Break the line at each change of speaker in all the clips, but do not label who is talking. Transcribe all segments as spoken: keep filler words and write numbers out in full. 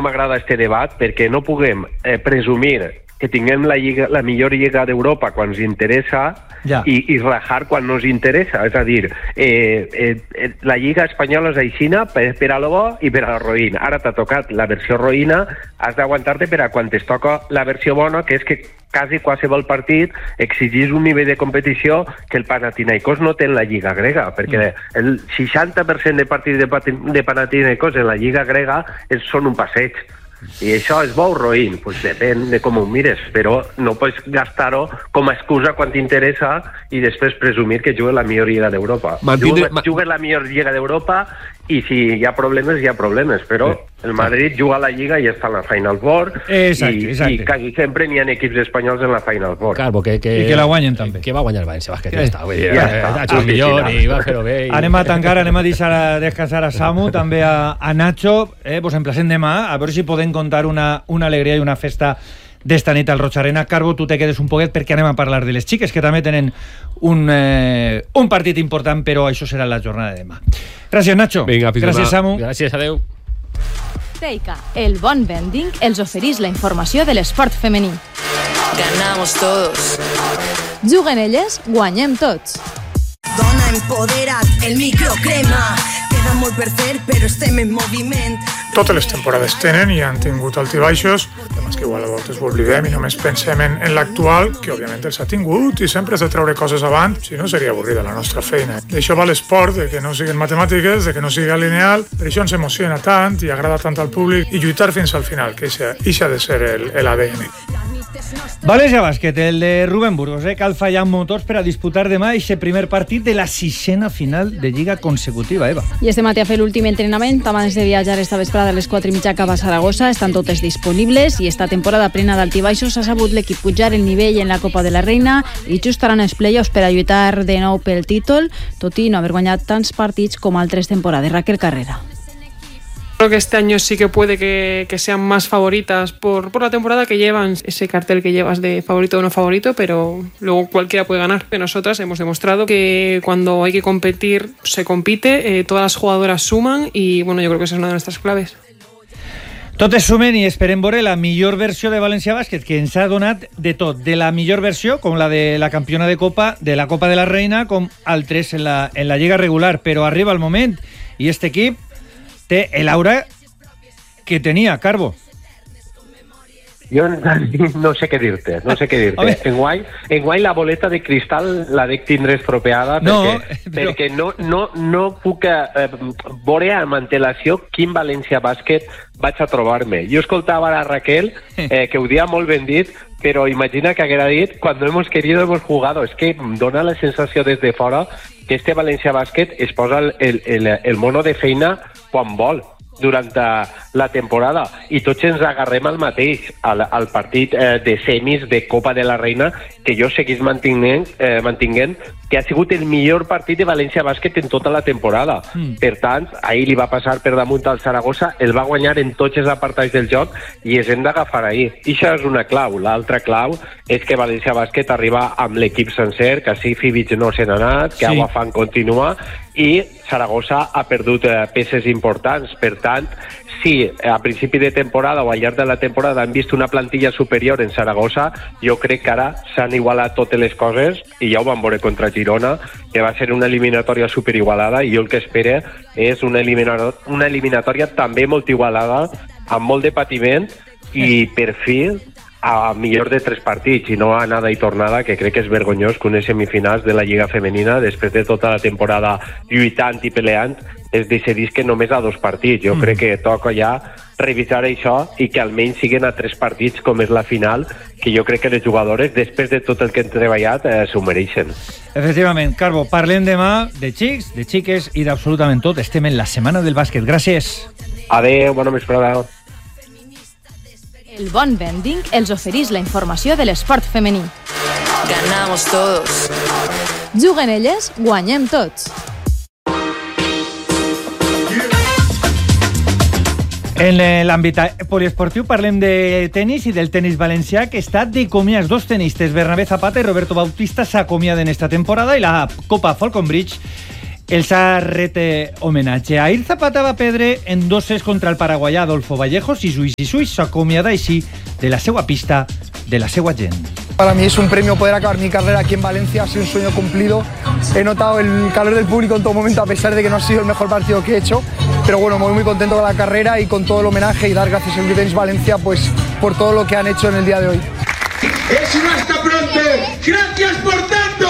m'agrada este debat, perquè no puguem eh, presumir que tinguem la, lliga, la millor lliga d'Europa quan ens interessa ja. i, i rajar quan no ens interessa. És a dir, eh, eh, la lliga espanyola és aixina per, per a lo bo i per a la roïna. Ara t'ha tocat la versió roïna, has d'aguantar-te per a quan es toca la versió bona, que és que quasi qualsevol partit exigís un nivell de competició que el Panathinaikos no té en la lliga grega, perquè el seixanta per cent de partits de, de Panathinaikos en la lliga grega és, són un passeig. I això és bo o roïn? Pues depèn de com ho mires, però no pots gastar-ho com a excusa quan t'interessa i després presumir que jugues la millor lliga d'Europa. Mantindre... Jugues, jugues la millor lliga d'Europa i si hi ha problemes, hi ha problemes, però el Madrid juga a la Lliga i està en la Final Four. Exacte, i, exacte. I quasi sempre n'hi ha equips espanyols en la Final Four.
Claro, que, que,
I que la guanyen també.
Que va guanyar el València Bàsquet. Ja està, vull dir,
ja està.
Ha xutat millor i va fer-ho bé. I...
Anem a tancar, anem a deixar a descansar a Samu, també a, a Nacho. Eh, vos emplacem demà, a veure si podem contar una, una alegria i una festa d'esta nit al Roig Arena. Carbo, tu te quedes un poquet perquè anem a parlar de les xiques, que també tenen un, eh, un partit important, però això serà la jornada de demà. Gràcies, Nacho.
Vinga,
gràcies, Samu.
Gràcies, adeu.
Teica, el bon vending, els oferís la informació de l'esport femení.
Ganamos todos.
Juguen elles, guanyem tots.
Dona empodera't, el microcrema. Queda molt per fer, però estem en moviment.
Totes les temporades tenen i han tingut altibaixos, temes que igual a voltes ho oblidem i només pensem en, en l'actual, que òbviament els ha tingut i sempre has de treure coses avant, si no seria avorrida la nostra feina. D'això va l'esport, de que no siguin matemàtiques, de que no sigui lineal, per això ens emociona tant i agrada tant al públic i lluitar fins al final, que això ha de ser el, el A D N.
València Bàsquet, el de Rubén Burgos, eh? Cal fallar motors per a disputar demà aquest primer partit de la sisena final de Lliga consecutiva, Eva.
I este matí a fer l'últim entrenament, abans de viatjar esta vesprada a les quatre i mitja cap a Saragossa, estan totes disponibles i esta temporada plena d'altibaixos ha sabut l'equip pujar el nivell en la Copa de la Reina i just estaran els play-offs per a lluitar de nou pel títol, tot i no haver guanyat tants partits com altres temporades. Raquel Carrera.
Creo que este año sí que puede que, que sean más favoritas por, por la temporada que llevan, ese cartel que llevas de favorito o no favorito, pero luego cualquiera puede ganar. Nosotras hemos demostrado que cuando hay que competir, se compite, eh, todas las jugadoras suman y bueno, yo creo que esa es una de nuestras claves.
Totes sumen i esperem veure la millor versió de València Bàsquet, que ens ha donat de tot, de la millor versió, com la de la campiona de Copa, de la Copa de la Reina, com altres en la, en la Lliga regular, però arriba el moment i este equip té l'aura que tenia, Carbo.
Jo no sé què dir-te, no sé què dir-te. Enguany, enguany la boleta de cristal la dec tindre estropeada perquè no, però... perquè no, no, no puc eh, veure amb antelació quin València Bàsquet vaig a trobar-me. Jo escoltava a la Raquel, eh, que ho dia molt ben dit, però imagina que haguera dit cuando hemos querido hemos jugado. És que em dona la sensació des de fora que este València Bàsquet es posa el, el, el, el mono de feina quan vol durant la temporada i tots ens agarrem al mateix, al, al partit eh, de semis de Copa de la Reina, que jo seguís mantinguent, eh, mantinguent que ha sigut el millor partit de València Bàsquet en tota la temporada. Mm. Per tant, ahir li va passar per damunt al Saragossa, el va guanyar en tots els apartats del joc i es hem d'agafar ahir. I això és una clau. L'altra clau és que València Bàsquet arriba amb l'equip sencer, que sí, Fibic no se n'ha anat, que sí. Aguafant continua, i Saragossa ha perdut eh, peces importants. Per tant, si a principi de temporada o al llarg de la temporada han vist una plantilla superior en Saragossa, jo crec que ara s'han igualat totes les coses i ja ho vam veure contra Girona, que va ser una eliminatòria superigualada i jo el que espero és una, elimina- una eliminatòria també molt igualada, amb molt de patiment i per fi a millor de tres partits i no a anada i tornada, que crec que és vergonyós que unes semifinals de la Lliga Femenina, després de tota la temporada lluitant i peleant, es decidisquen només a dos partits. Jo mm. crec que toca ja revisar això i que almenys siguin a tres partits com és la final, que jo crec que les jugadores, després de tot el que han treballat, eh, s'ho mereixen.
Efectivament. Carbo, parlem demà de xics, de xiques i d'absolutament tot. Estem en la Setmana del Bàsquet. Gràcies.
Adéu, bona vesprada.
El bon vending els oferís la informació de l'esport femení.
Ganamos todos.
Juguen elles, guanyem tots.
En l'àmbit poliesportiu parlem de tenis i del tenis valencià, que està de comiats. Dos tenistes, Bernabé Zapata i Roberto Bautista, s'acomiaden esta temporada i la Copa Falcon Bridge El Sarrete homenatge. Ahir Zapata va perdre en dos sets contra el paraguaià Adolfo Vallejos i Suís i Suís s'acomiada així de la seva pista, de la seva gent.
Para mí es un premio poder acabar mi carrera aquí en Valencia, ha sido un sueño cumplido. He notado el calor del público en todo momento, a pesar de que no ha sido el mejor partido que he hecho. Pero bueno, muy muy contento con la carrera y con todo el homenaje y dar gracias al Tenis Valencia pues, por todo lo que han hecho en el día de hoy.
Es un hasta pronto. Gracias por tanto.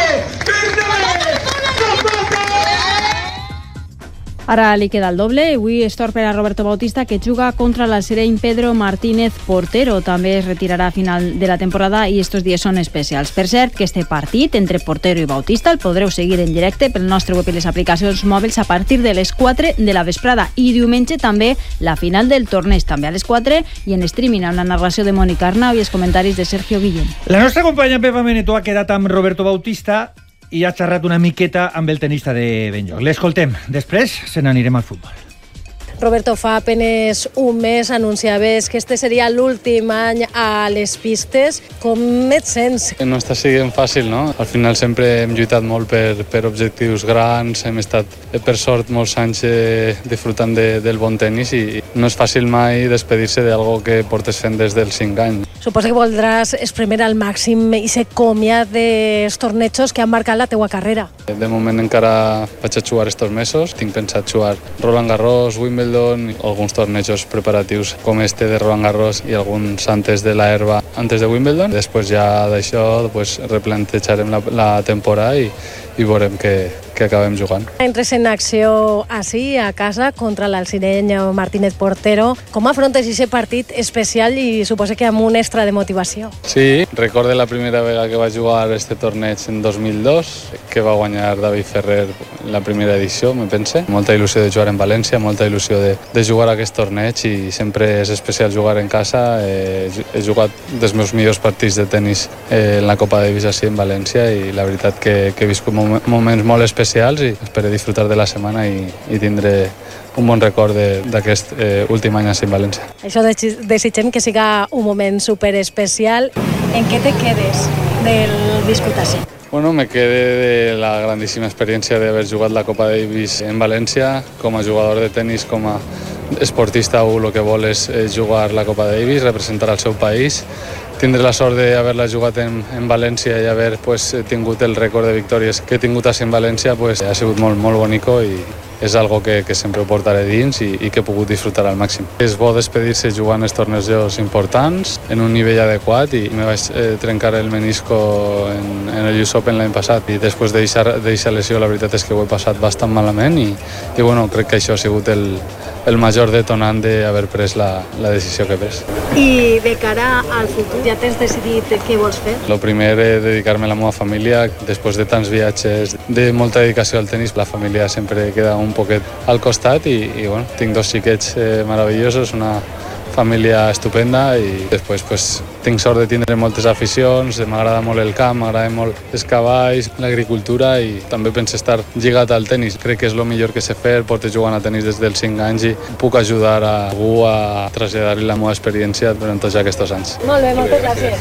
Ara li queda el doble. Avui es torna a Roberto Bautista, que juga contra l'alsereny Pedro Martínez Portero. També es retirarà a final de la temporada i estos dies són especials. Per cert, que este partit entre Portero i Bautista el podreu seguir en directe pel nostre web i les aplicacions mòbils a partir de les quatre de la vesprada. I diumenge també la final del torneig, també a les quatre, i en streaming amb la narració de Mònica Arnau i els comentaris de Sergio Guillén.
La nostra companya Pepa Menetó ha quedat amb Roberto Bautista i ha xerrat una miqueta amb el tenista de Benlloc. L'escoltem. Després se n'anirem al futbol.
Roberto, fa apenes un mes anunciaves que este seria l'últim any a les pistes. Com et sents?
No està sent fàcil, no? Al final sempre hem lluitat molt per, per objectius grans, hem estat, per sort, molts anys eh, disfrutant de, del bon tenis i no és fàcil mai despedir-se d'algo que portes fent des dels cinc anys.
Suposo que voldràs exprimir al màxim i ser comiat dels tornejos que han marcat la teua carrera.
De moment encara vaig a jugar estos mesos. Tinc pensat jugar Roland Garros, Wimbledon, alguns tornejos preparatius com este de Roland Garros i alguns antes de la herba, antes de Wimbledon. Després ja d'això pues, replantejarem la, la temporada i, i veurem que, que acabem jugant.
Entres en acció així, a casa, contra l'alsereny Martínez Portero. Com afrontes aquest partit especial i suposo que amb un extra de motivació?
Sí, recorde la primera vegada que va jugar este torneig en dos mil dos, que va guanyar David Ferrer la primera edició, me pense. Molta il·lusió de jugar en València, molta il·lusió de, de jugar a aquest torneig i sempre és especial jugar en casa. Eh, he jugat dels meus millors partits de tenis eh, en la Copa Davis així en València i la veritat que, que he viscut mom moments molt especials i espero disfrutar de la setmana i, i tindré un bon record d'aquest eh, últim any així en València.
Això desitgem que siga un moment super especial. En què te quedes del viscut així?
Bueno, me quedé de la grandíssima experiència d'haver jugat la Copa Davis en València. Com a jugador de tenis, com a esportista, el que vol és jugar la Copa Davis, representar el seu país. Tindré la sort d'haver-la jugat en, en València i haver pues, tingut el rècord de victòries que he tingut així en València, pues, ha sigut molt, molt bonico i és algo que, que sempre ho portaré dins i, i que he pogut disfrutar al màxim. És bo despedir-se jugant els tornejos importants en un nivell adequat i me vaig eh, trencar el menisco en, en el U S Open l'any passat i després d'aquesta lesió la veritat és que ho he passat bastant malament i, i bueno, crec que això ha sigut el, el major detonant d'haver pres la, la decisió que he pres.
I de cara al futur, ja tens decidit què vols fer?
Lo primer és dedicar-me a la meva família. Després de tants viatges, de molta dedicació al tenis, la família sempre queda un poquet al costat i, i bueno, tinc dos xiquets eh, meravellosos, una família estupenda i després pues, tinc sort de tindre moltes aficions, m'agrada molt el camp, m'agrada molt els cavalls, l'agricultura i també penso estar lligat al tenis. Crec que és el millor que sé fer, porto jugant a tenis des dels cinc anys i puc ajudar a algú a traslladar-li la meva experiència durant tots aquests anys.
Molt bé, moltes gràcies.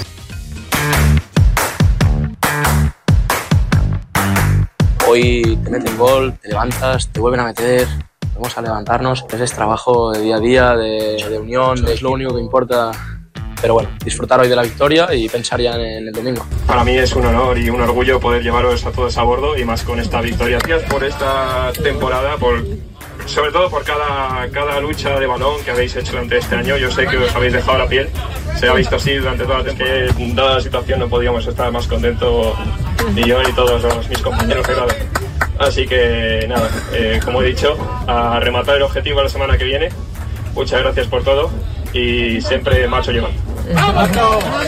Hoy te meten gol, te levantas, te vuelven a meter, vamos a levantarnos. Ese es trabajo de día a día, de, de unión, es lo único que importa. Pero bueno, disfrutar hoy de la victoria y pensar ya en, en el domingo.
Para mí es un honor y un orgullo poder llevaros a todos a bordo y más con esta victoria. Gracias por esta temporada, por, sobre todo por cada, cada lucha de balón que habéis hecho durante este año. Yo sé que os habéis dejado la piel, se ha visto así durante toda la temporada. Dada la situación no podíamos estar más contentos ni yo ni todos los, mis compañeros de grado. Así que nada, eh, como he dicho, a rematar el objetivo la semana que viene. Muchas gracias por todo y siempre macho llevando.